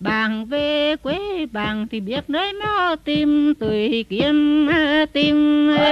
Bạn về quê bạn thì biết nơi mà tìm tùy kiếm tìm